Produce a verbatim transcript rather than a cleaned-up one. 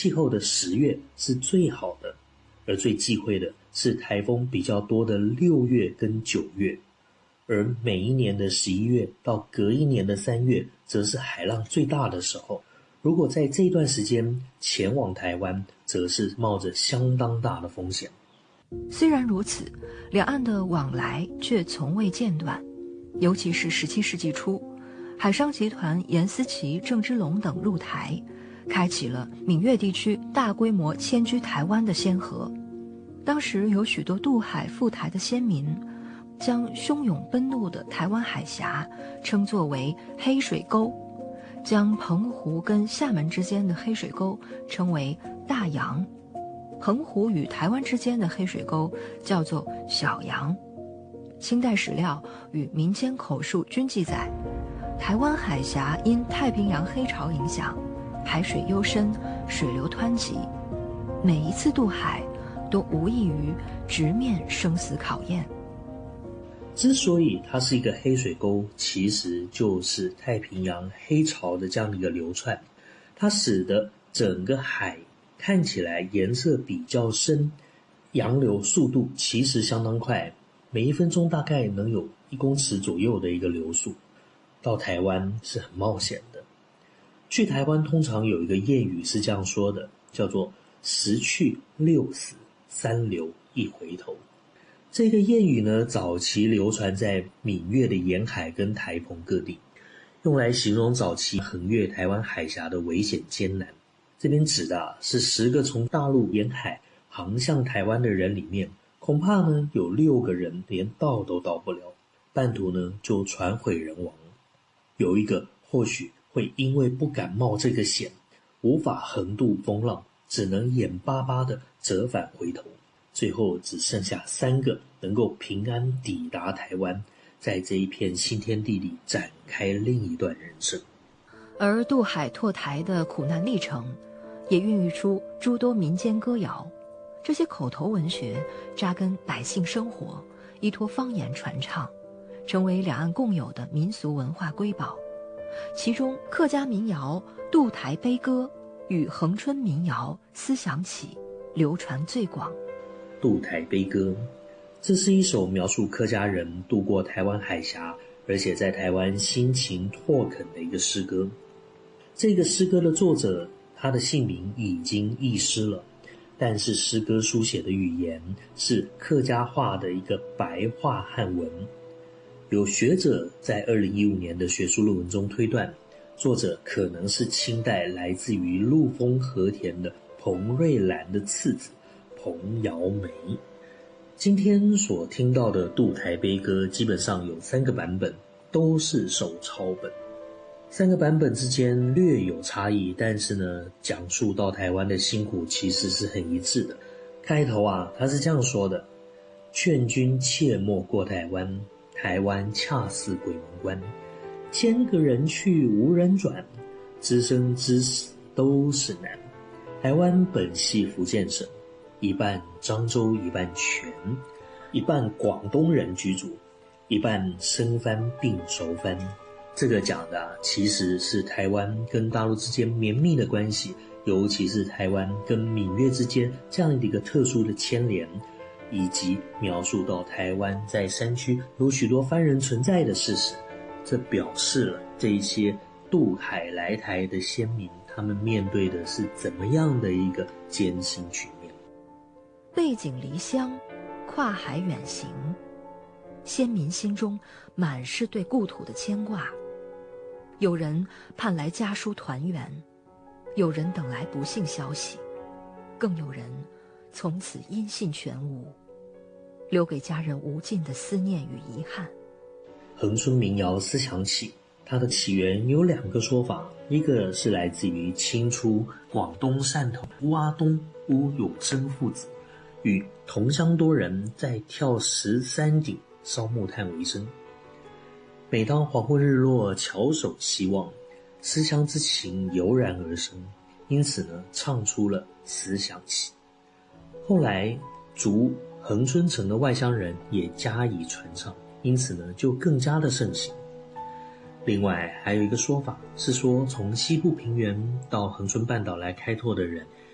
气候的十月是最好的，而最忌讳的是台风比较多的六月跟九月，而每一年的十一月到隔一年的三月则是海浪最大的时候。如果在这段时间前往台湾，则是冒着相当大的风险。 虽然如此，两岸的往来却从未间断，尤其是十七世纪初，海商集团严思齐、郑芝龙等入台，开启了闽粤地区大规模迁居台湾的先河。当时有许多渡海赴台的先民，将汹涌奔怒的台湾海峡称作为黑水沟，将澎湖跟厦门之间的黑水沟称为大洋，澎湖与台湾之间的黑水沟叫做小洋。清代史料与民间口述均记载，台湾海峡因太平洋黑潮影响，海水幽深，水流湍急，每一次渡海都无异于直面生死考验。 之所以它是一个黑水沟，其实就是太平洋黑潮的这样的一个流窜，它使得整个海看起来颜色比较深，洋流速度其实相当快，每一分钟大概能有一公尺左右的一个流速。到台湾是很冒险的。去台湾通常有一个谚语是这样说的，叫做十去六死，三留一回头。这个谚语呢，早期流传在闽粤的沿海跟台澎各地，用来形容早期横越台湾海峡的危险艰难。这边指的、啊、是十个从大陆沿海航向台湾的人里面，恐怕呢有六个人连到都到不了，半途呢就船毁人亡。有一个或许会因为不敢冒这个险，无法横渡风浪，只能眼巴巴地折返回头。最后只剩下三个能够平安抵达台湾，在这一片新天地里展开另一段人生。 而渡海拓台的苦难历程，也孕育出诸多民间歌谣。这些口头文学扎根百姓生活，依托方言传唱，成为两岸共有的民俗文化瑰宝。其中客家民谣《渡台悲歌》与恒春民谣《思想起》流传最广。 渡台悲歌，这是一首描述客家人渡过台湾海峡，而且在台湾辛勤拓垦的一个诗歌。这个诗歌的作者，他的姓名已经遗失了，但是诗歌书写的语言是客家话的一个白话汉文。有学者在二零一五年的学术论文中推断，作者可能是清代来自于陆丰和田的彭瑞兰的次子彭瑶梅。今天所听到的渡台悲歌基本上有三个版本，都是手抄本。三个版本之间略有差异，但是呢，讲述到台湾的辛苦其实是很一致的。开头啊，他是这样说的：劝君切莫过台湾，台湾恰似鬼门关，千个人去无人转，知生知死都是难。台湾本系福建省，一半漳州一半泉，一半广东人居住，一半生番并熟番。这个讲的、啊、其实是台湾跟大陆之间绵密的关系，尤其是台湾跟闽粤之间这样的一个特殊的牵连，以及描述到台湾在山区有许多番人存在的事实。这表示了这一些渡海来台的先民，他们面对的是怎么样的一个艰辛局面。 背井离乡，跨海远行，先民心中满是对故土的牵挂。有人盼来家书团圆，有人等来不幸消息，更有人从此音信全无，留给家人无尽的思念与遗憾。 恒春民谣《思想起》，它的起源有两个说法，一个是来自于清初广东汕头乌阿东乌有生父子与同乡多人在跳石山顶烧木炭为生。每当黄昏日落，翘首希望，思乡之情油然而生，因此呢，唱出了《思想起》。后来逐恒春城的外乡人也加以传唱，因此呢，就更加的盛行。另外还有一个说法是说，从西部平原到恒春半岛来开拓的人，